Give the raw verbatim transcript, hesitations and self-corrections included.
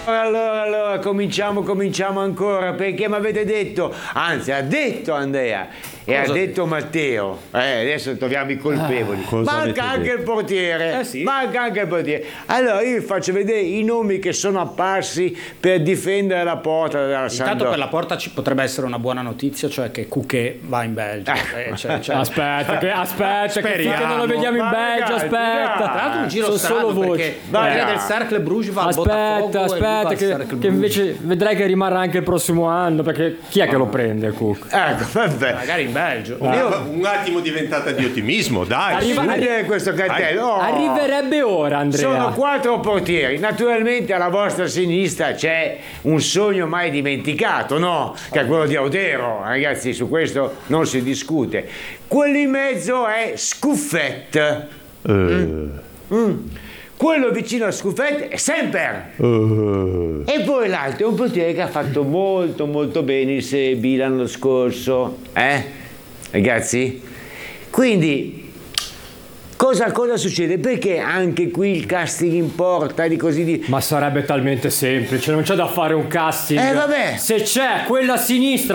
Allora, allora, cominciamo, cominciamo ancora, perché mi avete detto, anzi ha detto Andrea e Cosa ha detto Matteo, eh, adesso troviamo i colpevoli, Ah, manca anche detto? il portiere, Eh sì. manca anche il portiere. Allora io vi faccio vedere i nomi che sono apparsi per difendere la porta della Intanto Sampdoria. per la porta ci potrebbe essere una buona notizia, cioè che Cucché va in Belgio. Eh, cioè, cioè- Aspetta, che, aspetta, che Speriamo. finché non lo vediamo in Ma Belgio, ragazzi, aspetta. dai. Tra l'altro un giro Sono strano solo voci. perché Dai. via del Cercle Bruges va al Botafogo Aspetta, e lui va aspetta, al che, Cercle che Bruges. invece vedrai che rimarrà anche il prossimo anno, perché chi è che lo prende, Cook? Ecco, vabbè. Magari in Belgio. Io, un attimo diventata di ottimismo, dai. Arriva- su. Vedete questo cartello? Oh. Arriverebbe ora, Andrea. Sono quattro portieri, naturalmente alla vostra sinistra c'è un sogno mai dimenticato, no? Che è quello di Audero, ragazzi, su questo non si discute. Quello in mezzo è Scuffet. Eh, Mm. Quello vicino a Scuffet è Semper. eh. E poi l'altro è un portiere che ha fatto molto molto bene il Serie B l'anno scorso, eh? Ragazzi? Quindi cosa, cosa succede? Perché anche qui il casting importa di così di... Ma sarebbe talmente semplice, non c'è da fare un casting. Eh, vabbè. Se c'è quella a sinistra